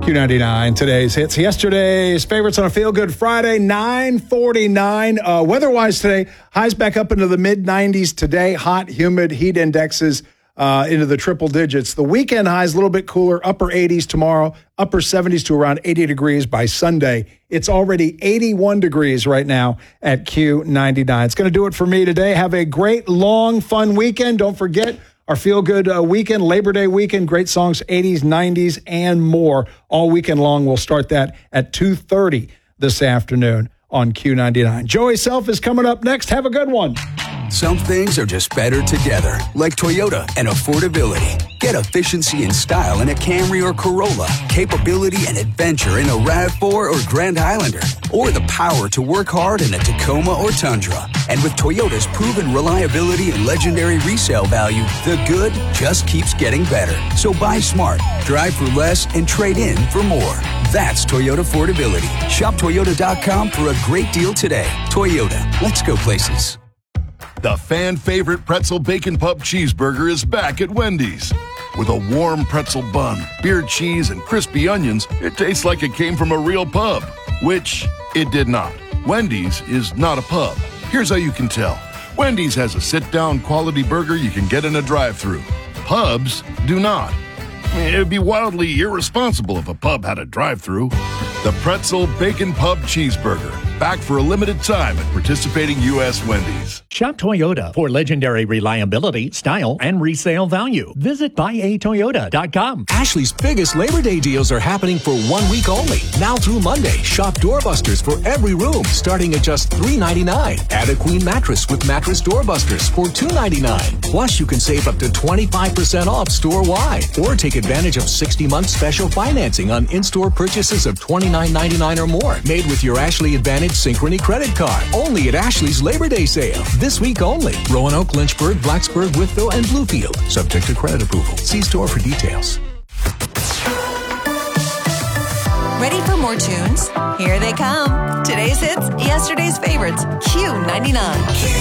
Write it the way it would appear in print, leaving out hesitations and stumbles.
Q99, today's hits. Yesterday's favorites on a feel-good Friday, 9:49. Weather-wise today, highs back up into the mid-90s today. Hot, humid, heat indexes into the triple digits. The weekend highs a little bit cooler, upper 80s tomorrow, upper 70s to around 80 degrees by Sunday. It's already 81 degrees right now at Q99. It's going to do it for me today. Have a great, long, fun weekend. Don't forget our feel-good weekend, Labor Day weekend, great songs, 80s, 90s, and more. All weekend long. We'll start that at 2:30 this afternoon on Q99. Joey Self is coming up next. Have a good one. Some things are just better together, like Toyota and affordability. Get efficiency and style in a Camry or Corolla, capability and adventure in a RAV4 or Grand Highlander, or the power to work hard in a Tacoma or Tundra. And with Toyota's proven reliability and legendary resale value, the good just keeps getting better. So buy smart, drive for less, and trade in for more. That's Toyota affordability. Shop Toyota.com for a great deal today. Toyota, let's go places. The fan-favorite pretzel bacon pub cheeseburger is back at Wendy's. With a warm pretzel bun, beer cheese, and crispy onions, it tastes like it came from a real pub, which it did not. Wendy's is not a pub. Here's how you can tell. Wendy's has a sit-down quality burger you can get in a drive-thru. Pubs do not. It would be wildly irresponsible if a pub had a drive-thru. The Pretzel Bacon Pub Cheeseburger. Back for a limited time at participating U.S. Wendy's. Shop Toyota for legendary reliability, style, and resale value. Visit buyatoyota.com. Ashley's biggest Labor Day deals are happening for 1 week only. Now through Monday, shop doorbusters for every room starting at just $3.99. Add a queen mattress with mattress doorbusters for $2.99. Plus, you can save up to 25% off store-wide. Or take advantage of 60-month special financing on in-store purchases of $29.99 or more. Made with your Ashley Advantage Synchrony credit card. Only at Ashley's Labor Day sale. This week only. Roanoke, Lynchburg, Blacksburg, Wytheville, and Bluefield. Subject to credit approval. See store for details. Ready for more tunes? Here they come. Today's hits, yesterday's favorites. Q99.